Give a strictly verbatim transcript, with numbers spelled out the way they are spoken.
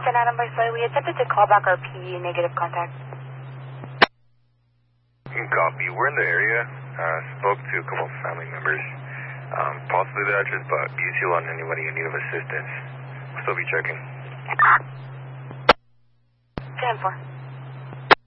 ten Adam by Slay. We attempted to call back our P E negative contact. Copy. We're in the area. Uh, spoke to a couple of family members. Um, possibly the address, but B C L on anybody in need of assistance. We'll still be checking. ten four.